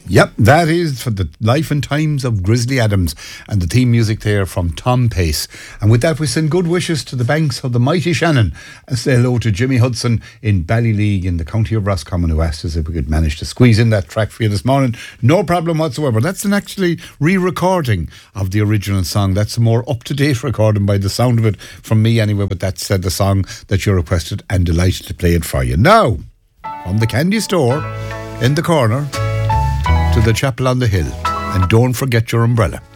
Yep, that is for the life and times of Grizzly Adams, and the theme music there from Tom Pace. And with that, we send good wishes to the banks of the mighty Shannon and say hello to Jimmy Hudson in Ballyleague in the county of Roscommon, who asked us if we could manage to squeeze in that track for you this morning. No problem whatsoever. That's an actually re-recording of the original song. That's a more up-to-date recording by the sound of it from me anyway, but that's the song that you requested, and delighted to play it for you. Now, from the candy store in the corner to the chapel on the hill, and don't forget your umbrella.